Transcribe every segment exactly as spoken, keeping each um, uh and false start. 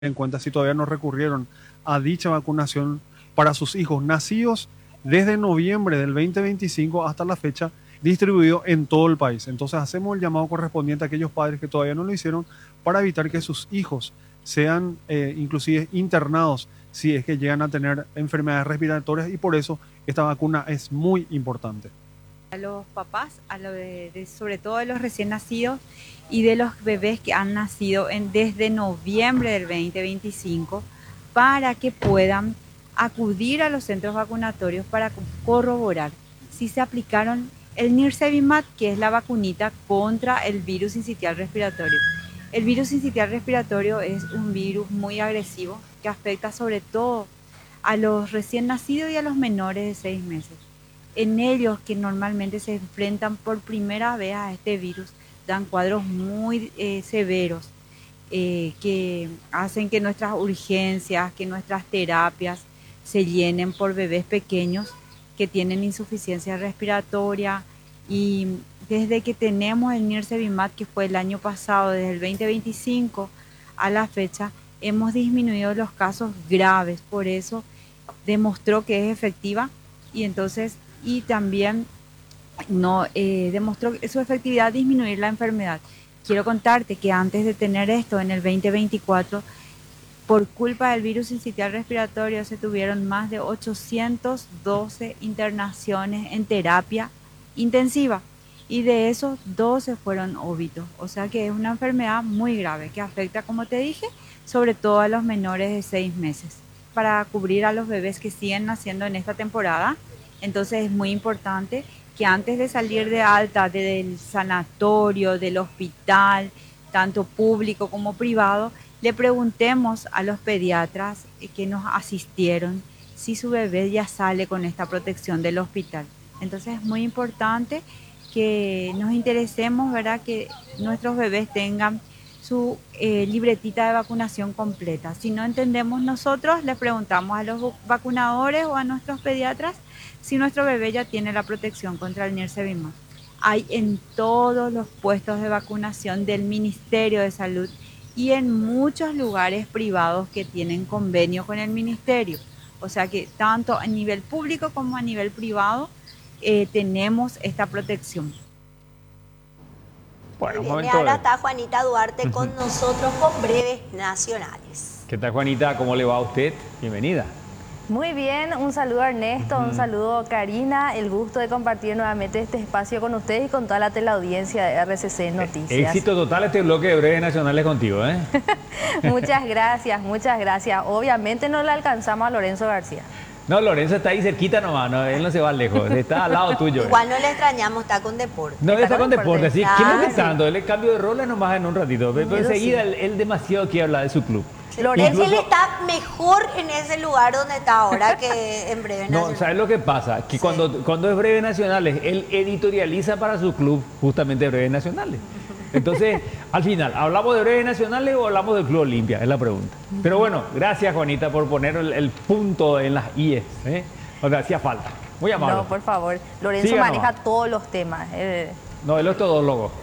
en cuenta si todavía no recurrieron a dicha vacunación para sus hijos nacidos desde noviembre del dos mil veinticinco hasta la fecha, distribuido en todo el país. Entonces hacemos el llamado correspondiente a aquellos padres que todavía no lo hicieron para evitar que sus hijos sean eh, inclusive internados si es que llegan a tener enfermedades respiratorias, y por eso esta vacuna es muy importante. A los papás, a lo de, de, sobre todo de los recién nacidos y de los bebés que han nacido en, desde noviembre del veinte veinticinco, para que puedan acudir a los centros vacunatorios para corroborar si se aplicaron el Nirsevimab, que es la vacunita contra el virus sincitial respiratorio. El virus sincitial respiratorio es un virus muy agresivo que afecta sobre todo a los recién nacidos y a los menores de seis meses. En ellos, que normalmente se enfrentan por primera vez a este virus, dan cuadros muy eh, severos eh, que hacen que nuestras urgencias, que nuestras terapias se llenen por bebés pequeños que tienen insuficiencia respiratoria. Y desde que tenemos el Nirsevimab, que fue el año pasado, desde el veinte veinticinco a la fecha, hemos disminuido los casos graves. Por eso demostró que es efectiva, y entonces y también no eh, demostró su efectividad disminuir la enfermedad. Quiero contarte que antes de tener esto, en el veinte veinticuatro, por culpa del virus sincitial respiratorio, se tuvieron más de ochocientas doce internaciones en terapia intensiva, y de esos doce fueron óbitos. O sea que es una enfermedad muy grave que afecta, como te dije, sobre todo a los menores de seis meses. Para cubrir a los bebés que siguen naciendo en esta temporada, entonces es muy importante que antes de salir de alta del sanatorio, del hospital, tanto público como privado, le preguntemos a los pediatras que nos asistieron si su bebé ya sale con esta protección del hospital. Entonces es muy importante que nos interesemos, ¿verdad?, que nuestros bebés tengan su eh, libretita de vacunación completa. Si no entendemos nosotros, le preguntamos a los vacunadores o a nuestros pediatras si nuestro bebé ya tiene la protección contra el Nirsevimab. Hay en todos los puestos de vacunación del Ministerio de Salud y en muchos lugares privados que tienen convenio con el Ministerio. O sea que tanto a nivel público como a nivel privado eh, tenemos esta protección. Bueno, muy bien, ahora está Juanita Duarte uh-huh. con nosotros con Breves Nacionales. ¿Qué tal, Juanita? ¿Cómo le va a usted? Bienvenida. Muy bien, un saludo a Ernesto, uh-huh. un saludo a Karina, el gusto de compartir nuevamente este espacio con ustedes y con toda la teleaudiencia de R C C Noticias. Éxito total este bloque de Breves Nacionales contigo, ¿eh? Muchas gracias, muchas gracias. Obviamente no le alcanzamos a Lorenzo García. No, Lorenzo está ahí cerquita nomás, no, él no se va lejos, está al lado tuyo. Igual no le extrañamos, está con deporte. No, está, está con, con deporte, deporte. Sí. Ah, ¿Quién está sí. pensando? Él cambio de rol nomás en un ratito, pero enseguida sí. él, él demasiado quiere hablar de su club. Lorenzo Incluso, está mejor en ese lugar donde está ahora que en Breves Nacionales. No, ¿sabes lo que pasa? Que sí. cuando, cuando es Breves Nacionales, él editorializa para su club justamente Breves Nacionales. Entonces, al final, ¿hablamos de Breves Nacionales o hablamos del Club Olimpia? Es la pregunta. Pero bueno, gracias, Juanita, por poner el, el punto en las íes, ¿eh? O sea, hacía falta. Muy amable. No, por favor. Lorenzo Siga maneja nomás. todos los temas. Eh. No, él es todólogo.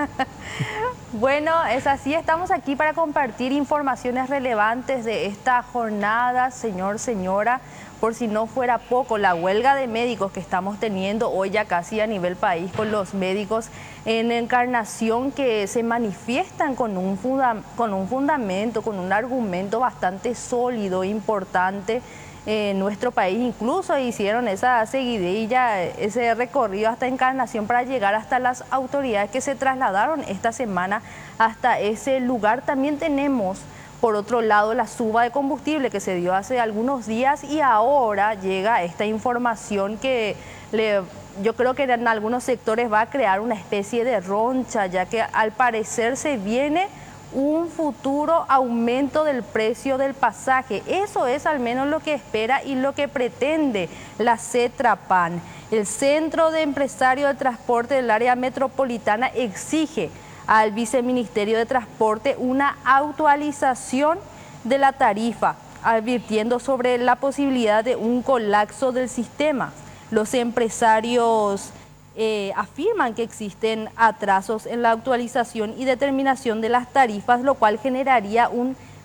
Bueno, es así. Estamos aquí para compartir informaciones relevantes de esta jornada, señor, señora. Por si no fuera poco, la huelga de médicos que estamos teniendo hoy ya casi a nivel país, con los médicos en Encarnación que se manifiestan con un, funda con un fundamento, con un argumento bastante sólido, importante. En nuestro país incluso hicieron esa seguidilla, ese recorrido hasta Encarnación para llegar hasta las autoridades que se trasladaron esta semana hasta ese lugar. También tenemos, por otro lado, la suba de combustible que se dio hace algunos días, y ahora llega esta información que le, yo creo que en algunos sectores va a crear una especie de roncha, ya que al parecer se viene un futuro aumento del precio del pasaje. Eso es al menos lo que espera y lo que pretende la CETRAPAN. El Centro de Empresarios de Transporte del Área Metropolitana exige al Viceministerio de Transporte una actualización de la tarifa, advirtiendo sobre la posibilidad de un colapso del sistema. Los empresarios Eh, afirman que existen atrasos en la actualización y determinación de las tarifas, lo cual generaría un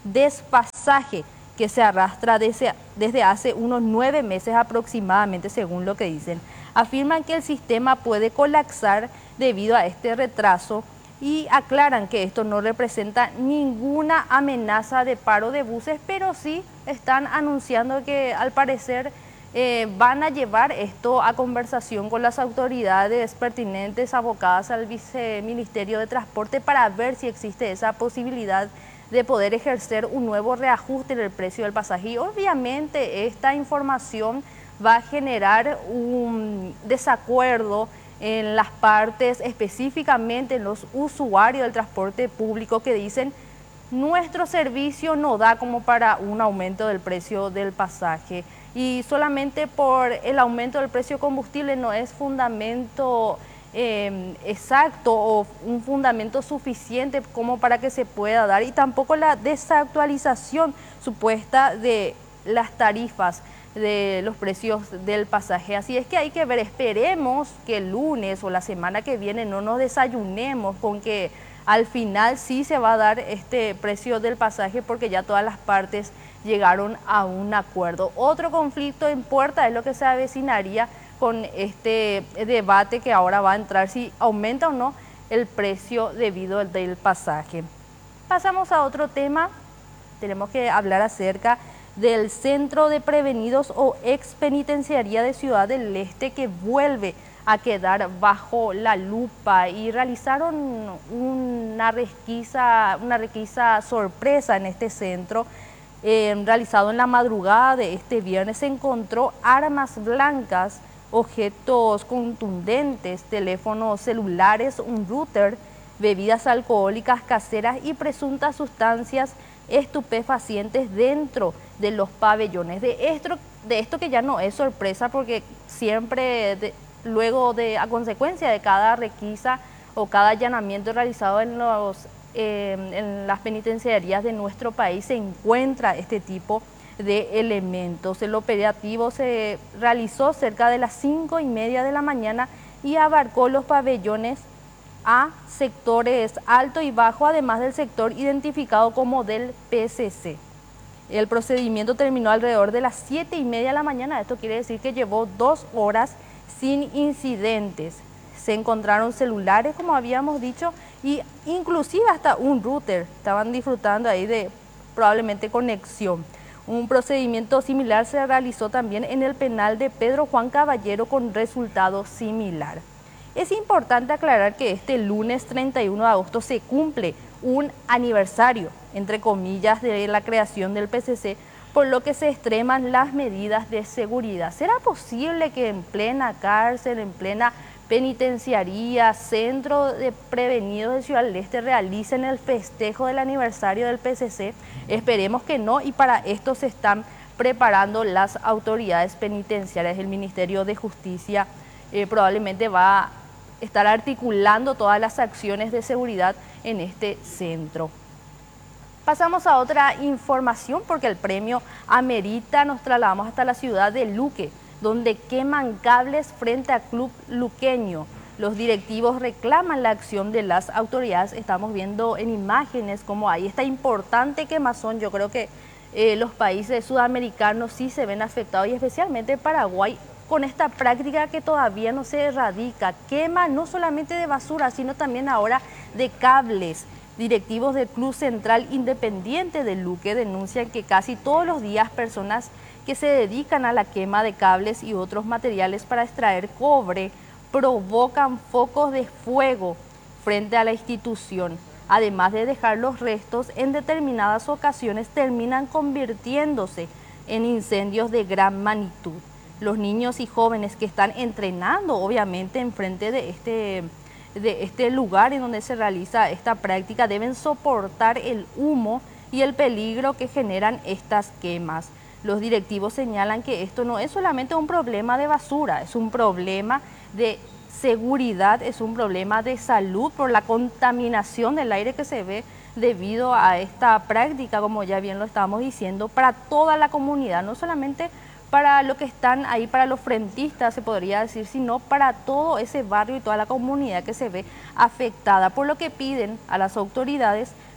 desfasaje que se arrastra desde, desde hace unos nueve meses aproximadamente, según lo que dicen. Afirman que el sistema puede colapsar debido a este retraso y aclaran que esto no representa ninguna amenaza de paro de buses, pero sí están anunciando que al parecer eh, van a llevar esto a conversación con las autoridades pertinentes abocadas al Viceministerio de Transporte para ver si existe esa posibilidad de poder ejercer un nuevo reajuste en el precio del pasaje. Y obviamente esta información va a generar un desacuerdo en las partes, específicamente en los usuarios del transporte público, que dicen nuestro servicio no da como para un aumento del precio del pasaje, y solamente por el aumento del precio del combustible no es fundamento eh, exacto o un fundamento suficiente como para que se pueda dar, y tampoco la desactualización supuesta de las tarifas de los precios del pasaje. Así es que hay que ver, esperemos que el lunes o la semana que viene no nos desayunemos con que al final sí se va a dar este precio del pasaje, porque ya todas las partes llegaron a un acuerdo. Otro conflicto en puerta es lo que se avecinaría con este debate que ahora va a entrar, si aumenta o no el precio debido al del pasaje. Pasamos a otro tema, tenemos que hablar acerca del Centro de Prevenidos o Ex Penitenciaría de Ciudad del Este, que vuelve a quedar bajo la lupa, y realizaron una requisa, una requisa sorpresa en este centro. Eh, realizado en la madrugada de este viernes, se encontró armas blancas, objetos contundentes, teléfonos celulares, un router, bebidas alcohólicas caseras y presuntas sustancias estupefacientes dentro de los pabellones. De esto, de esto que ya no es sorpresa, porque siempre de, luego de, a consecuencia de cada requisa o cada allanamiento realizado en, los, eh, en las penitenciarías de nuestro país, se encuentra este tipo de elementos. El operativo se realizó cerca de las cinco y media de la mañana y abarcó los pabellones a sectores alto y bajo, además del sector identificado como del P C C. El procedimiento terminó alrededor de las siete y media de la mañana. Esto quiere decir que llevó dos horas sin incidentes. Se encontraron celulares, como habíamos dicho, y inclusive hasta un router. Estaban disfrutando ahí de probablemente conexión. Un procedimiento similar se realizó también en el penal de Pedro Juan Caballero, con resultado similar. Es importante aclarar que este lunes treinta y uno de agosto se cumple un aniversario, entre comillas, de la creación del P C C, por lo que se extreman las medidas de seguridad. ¿Será posible que en plena cárcel, en plena penitenciaría, Centro de Prevenidos de Ciudad del Este, realicen el festejo del aniversario del P C C? Esperemos que no, y para esto se están preparando las autoridades penitenciarias. El Ministerio de Justicia eh, probablemente va a estar articulando todas las acciones de seguridad en este centro. Pasamos a otra información, porque el premio amerita. Nos trasladamos hasta la ciudad de Luque, donde queman cables frente al club luqueño. Los directivos reclaman la acción de las autoridades. Estamos viendo en imágenes como hay esta importante quemazón. Yo creo que eh, los países sudamericanos sí se ven afectados, y especialmente Paraguay, con esta práctica que todavía no se erradica. Quema no solamente de basura, sino también ahora de cables. Directivos del Club Central Independiente de Luque denuncian que casi todos los días personas que se dedican a la quema de cables y otros materiales para extraer cobre provocan focos de fuego frente a la institución. Además de dejar los restos, en determinadas ocasiones terminan convirtiéndose en incendios de gran magnitud. Los niños y jóvenes que están entrenando, obviamente, enfrente de este, de este lugar en donde se realiza esta práctica, deben soportar el humo y el peligro que generan estas quemas. Los directivos señalan que esto no es solamente un problema de basura, es un problema de seguridad, es un problema de salud por la contaminación del aire que se ve debido a esta práctica, como ya bien lo estábamos diciendo, para toda la comunidad, no solamente para los que están ahí, para los frentistas se podría decir, sino para todo ese barrio y toda la comunidad que se ve afectada, por lo que piden a las autoridades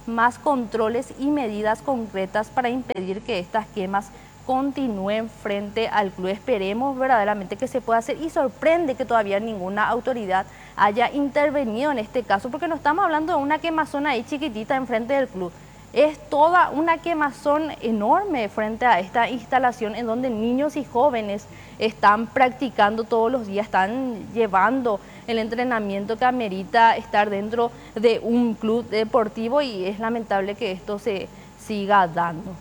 más controles y medidas concretas para impedir que estas quemas continúen frente al club. Esperemos verdaderamente que se pueda hacer, y sorprende que todavía ninguna autoridad haya intervenido en este caso, porque no estamos hablando de una quemazón ahí chiquitita enfrente del club. Es toda una quemazón enorme frente a esta instalación en donde niños y jóvenes están practicando todos los días, están llevando el entrenamiento que amerita estar dentro de un club deportivo, y es lamentable que esto se siga dando.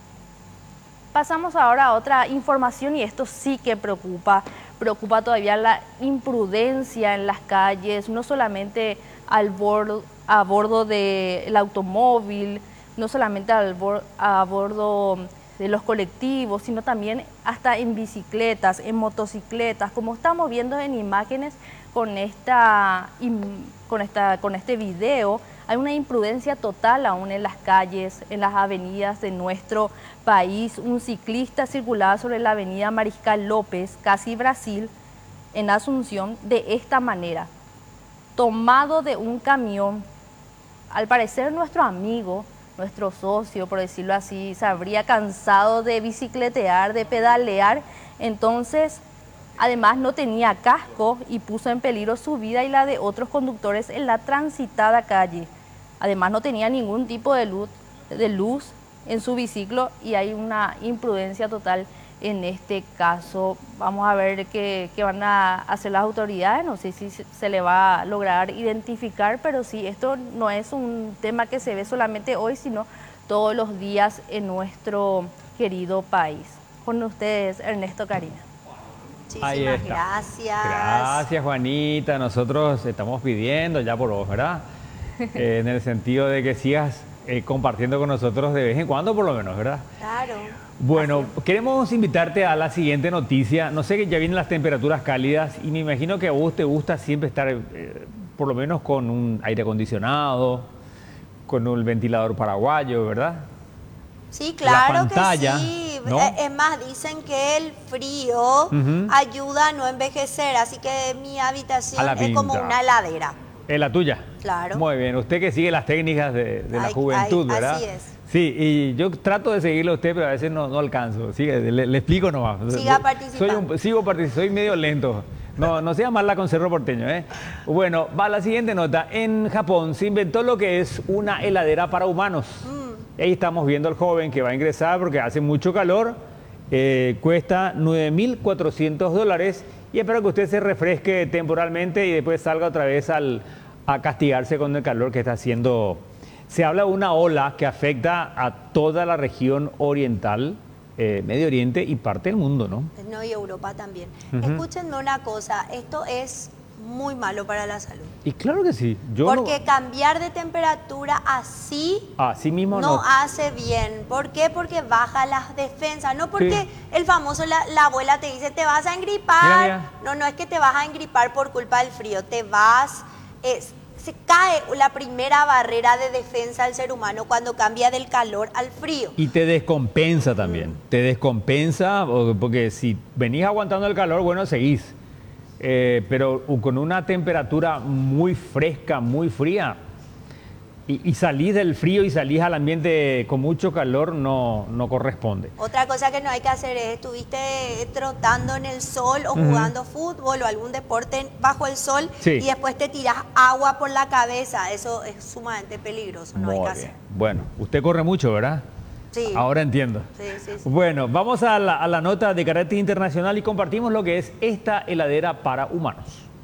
Pasamos ahora a otra información, y esto sí que preocupa. Preocupa todavía la imprudencia en las calles, no solamente al bordo, a bordo del automóvil, no solamente al bor, a bordo de los colectivos, sino también hasta en bicicletas, en motocicletas, como estamos viendo en imágenes con, esta, con, esta, con este video. Hay una imprudencia total aún en las calles, en las avenidas de nuestro país. Un ciclista circulaba sobre la avenida Mariscal López, casi Brasil, en Asunción, de esta manera, tomado de un camión. Al parecer nuestro amigo, nuestro socio, por decirlo así, se habría cansado de bicicletear, de pedalear, entonces además no tenía casco y puso en peligro su vida y la de otros conductores en la transitada calle. Además no tenía ningún tipo de luz, de luz en su biciclo, y hay una imprudencia total en este caso. Vamos a ver qué, qué van a hacer las autoridades. No sé si se le va a lograr identificar, pero sí, esto no es un tema que se ve solamente hoy, sino todos los días en nuestro querido país. Con ustedes, Ernesto, Karina. Muchísimas gracias. Gracias, Juanita. Nosotros estamos pidiendo ya por vos, ¿verdad? Eh, en el sentido de que sigas eh, compartiendo con nosotros de vez en cuando, por lo menos, ¿verdad? Claro. Bueno, queremos invitarte a la siguiente noticia. No sé, que ya vienen las temperaturas cálidas y me imagino que a vos te gusta siempre estar eh, por lo menos con un aire acondicionado, con un ventilador paraguayo, ¿verdad? Sí, claro pantalla, que sí. ¿no? Es más, dicen que el frío uh-huh. ayuda a no envejecer, así que mi habitación es como una heladera. ¿Es la tuya? Claro. Muy bien, usted que sigue las técnicas de, de la ay, juventud, ay, ¿verdad? Así es. Sí, y yo trato de seguirlo a usted, pero a veces no, no alcanzo. Sigue, le, le explico nomás. Siga participando. Soy un, sigo participando, soy medio lento. No, no sea mala con Cerro Porteño, ¿eh? Bueno, va la siguiente nota. En Japón se inventó lo que es una heladera para humanos. Mm. Ahí estamos viendo al joven que va a ingresar porque hace mucho calor. Eh, cuesta nueve mil cuatrocientos dólares y espero que usted se refresque temporalmente y después salga otra vez al, a castigarse con el calor que está haciendo. Se habla de una ola que afecta a toda la región oriental, eh, Medio Oriente y parte del mundo, ¿no? No, y Europa también. Uh-huh. Escúchenme una cosa, esto es muy malo para la salud. Y claro que sí. Yo Porque no... cambiar de temperatura así, así mismo no, no hace bien. ¿Por qué? Porque baja las defensas. No porque sí. el famoso, la, la abuela te dice, te vas a engripar. Mira, mira. No, no es que te vas a engripar por culpa del frío. Te vas... Es, se cae la primera barrera de defensa del ser humano cuando cambia del calor al frío. Y te descompensa también. Mm. Te descompensa porque si venís aguantando el calor, bueno, seguís. Eh, pero con una temperatura muy fresca, muy fría, y, y salís del frío y salís al ambiente con mucho calor, no, no corresponde. Otra cosa que no hay que hacer es, estuviste trotando en el sol o uh-huh. jugando fútbol o algún deporte bajo el sol sí. y después te tiras agua por la cabeza. Eso es sumamente peligroso, no Muy hay que bien. hacer. Bueno, usted corre mucho, ¿verdad? Sí. Ahora entiendo. Sí, sí, sí. Bueno, vamos a la, a la nota de carácter internacional y compartimos lo que es esta heladera para humanos.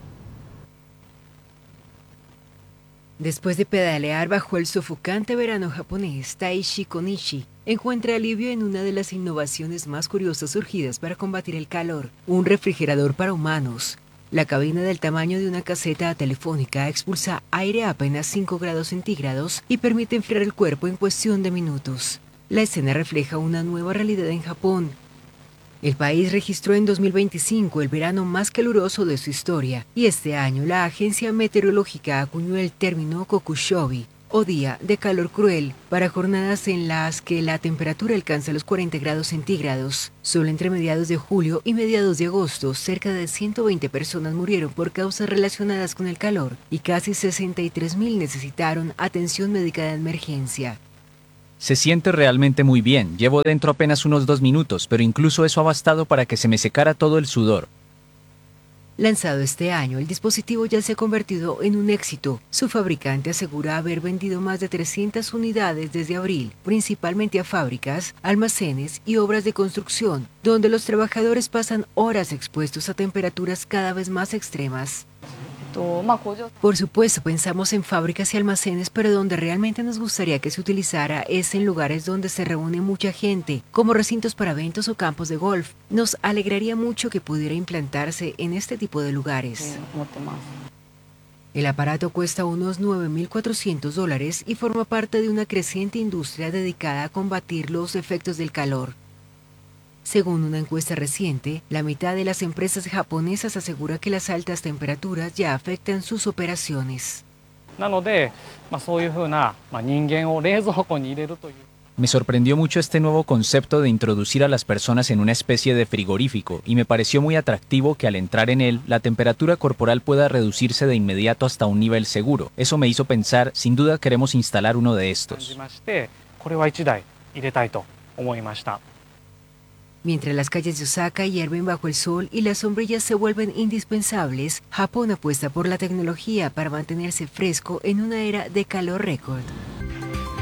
Después de pedalear bajo el sofocante verano japonés, Taishi Konishi encuentra alivio en una de las innovaciones más curiosas surgidas para combatir el calor, un refrigerador para humanos. La cabina del tamaño de una caseta telefónica expulsa aire a apenas cinco grados centígrados y permite enfriar el cuerpo en cuestión de minutos. La escena refleja una nueva realidad en Japón. El país registró en dos mil veinticinco el verano más caluroso de su historia y este año la agencia meteorológica acuñó el término kokushobi o día de calor cruel, para jornadas en las que la temperatura alcanza los cuarenta grados centígrados. Solo entre mediados de julio y mediados de agosto, cerca de ciento veinte personas murieron por causas relacionadas con el calor y casi sesenta y tres mil necesitaron atención médica de emergencia. Se siente realmente muy bien. Llevo dentro apenas unos dos minutos, pero incluso eso ha bastado para que se me secara todo el sudor. Lanzado este año, el dispositivo ya se ha convertido en un éxito. Su fabricante asegura haber vendido más de trescientas unidades desde abril, principalmente a fábricas, almacenes y obras de construcción, donde los trabajadores pasan horas expuestos a temperaturas cada vez más extremas. Por supuesto, pensamos en fábricas y almacenes, pero donde realmente nos gustaría que se utilizara es en lugares donde se reúne mucha gente, como recintos para eventos o campos de golf. Nos alegraría mucho que pudiera implantarse en este tipo de lugares. El aparato cuesta unos nueve mil cuatrocientos dólares y forma parte de una creciente industria dedicada a combatir los efectos del calor. Según una encuesta reciente, la mitad de las empresas japonesas asegura que las altas temperaturas ya afectan sus operaciones. Me sorprendió mucho este nuevo concepto de introducir a las personas en una especie de frigorífico y me pareció muy atractivo que al entrar en él, la temperatura corporal pueda reducirse de inmediato hasta un nivel seguro. Eso me hizo pensar, sin duda queremos instalar uno de estos. Mientras las calles de Osaka hierven bajo el sol y las sombrillas se vuelven indispensables, Japón apuesta por la tecnología para mantenerse fresco en una era de calor récord.